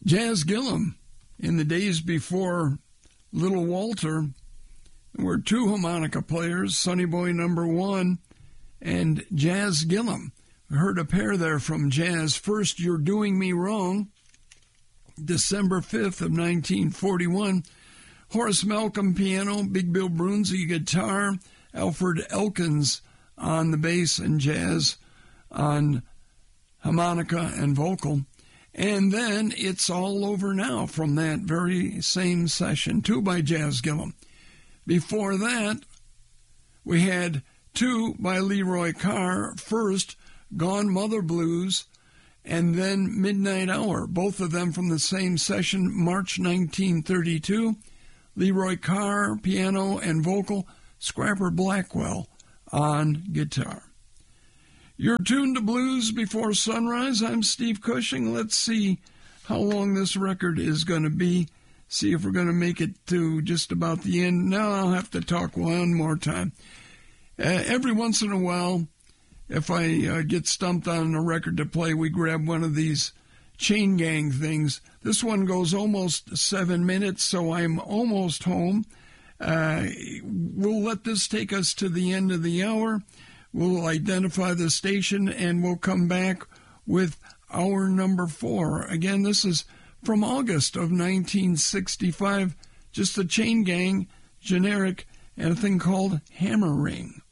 Jazz Gillum, in the days before Little Walter, there were two harmonica players, Sonny Boy number 1 and Jazz Gillum. We heard a pair there from Jazz. First, You're Doing Me Wrong, December 5th of 1941. Horace Malcolm piano, Big Bill Brunzi guitar, Alfred Elkins on the bass, and Jazz on harmonica and vocal. And then It's All Over Now from that very same session, two by Jazz Gillum. Before that, we had two by Leroy Carr. First, Gone Mother Blues, and then Midnight Hour, both of them from the same session, March 1932. Leroy Carr, piano and vocal, Scrapper Blackwell on guitar. You're tuned to Blues Before Sunrise. I'm Steve Cushing. Let's see how long this record is going to be. See if we're going to make it to just about the end. Now I'll have to talk one more time. Every once in a while, if I get stumped on a record to play, we grab one of these chain gang things. This one goes almost 7 minutes, so I'm almost home. We'll let this take us to the end of the hour. We'll identify the station, and we'll come back with hour number 4. Again, this is from August of 1965, just the chain gang, generic, and a thing called Hammer Ring.